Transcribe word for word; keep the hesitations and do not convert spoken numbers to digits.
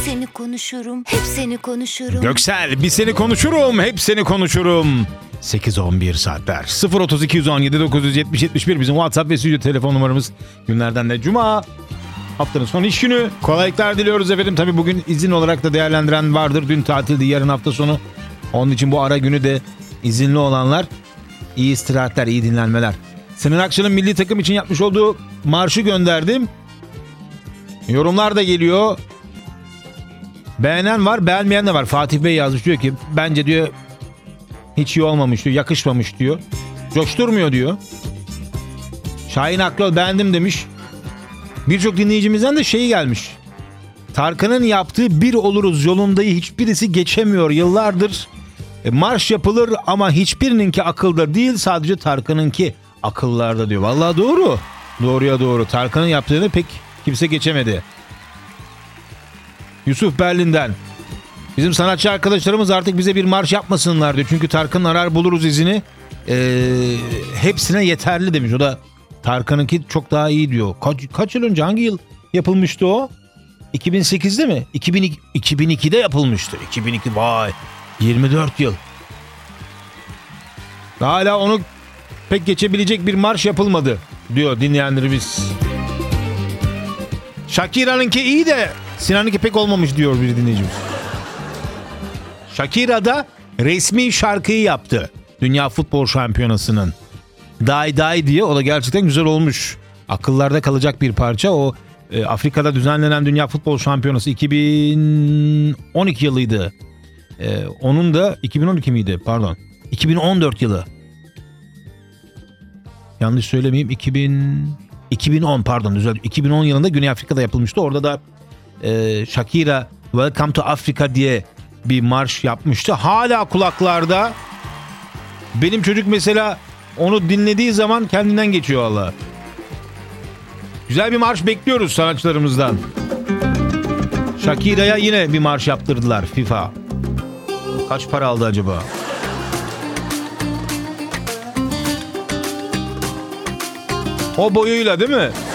seni konuşurum, hep seni konuşurum. Göksel, bir seni konuşurum, hep seni konuşurum. sekiz on bir saatler. sıfır otuz iki yüz on yedi dokuz yüz yetmiş yetmiş bir bizim WhatsApp ve stüdyo telefon numaramız. Günlerden de Cuma. Haftanın son iş günü. Kolaylıklar diliyoruz efendim. Tabii bugün izin olarak da değerlendiren vardır. Dün tatildi, yarın hafta sonu. Onun için bu ara günü de izinli olanlar iyi istirahatler, iyi dinlenmeler. Sinan Akçıl'ın milli takım için yapmış olduğu marşı gönderdim. Yorumlar da geliyor. Beğenen var, beğenmeyen de var. Fatih Bey yazmış, diyor ki bence diyor hiç iyi olmamış diyor, yakışmamış diyor. Coşturmuyor diyor. Şahin Akyol beğendim demiş. Birçok dinleyicimizden de şey gelmiş. Tarkan'ın yaptığı bir oluruz yolundayı hiçbirisi geçemiyor yıllardır. E, marş yapılır ama hiçbirininki akılda değil, sadece Tarkan'ınki akıllarda diyor. Vallahi doğru. Doğruya doğru. Tarkan'ın yaptığını pek kimse geçemedi. Yusuf Berlin'den. Bizim sanatçı arkadaşlarımız artık bize bir marş yapmasınlar diyor. Çünkü Tarkan'ın arar buluruz izini. Ee, hepsine yeterli demiş. O da Tarkan'ınki çok daha iyi diyor. Kaç, kaç yıl önce, hangi yıl yapılmıştı o? iki bin sekizde mi? iki bin iki, iki bin ikide yapılmıştı. iki bin iki, vay. yirmi dört yıl. Hala onu pek geçebilecek bir marş yapılmadı diyor dinleyenlerimiz. Shakira'nınki iyi de Sinan'ınki pek olmamış diyor bir dinleyicimiz. Shakira da resmi şarkıyı yaptı Dünya Futbol Şampiyonası'nın. Die Die diye, o da gerçekten güzel olmuş. Akıllarda kalacak bir parça. O e, Afrika'da düzenlenen Dünya Futbol Şampiyonası iki bin on iki yılıydı. E, onun da iki bin on iki miydi? Pardon. iki bin on dört yılı. Yanlış söylemeyeyim. iki bin iki bin on pardon düzeldim. iki bin on yılında Güney Afrika'da yapılmıştı. Orada da e, Shakira Welcome to Africa diye bir marş yapmıştı. Hala kulaklarda. Benim çocuk mesela onu dinlediği zaman kendinden geçiyor valla. Güzel bir marş bekliyoruz sanatçılarımızdan. Shakira'ya yine bir marş yaptırdılar FIFA. Kaç para aldı acaba? O boyuyla değil mi?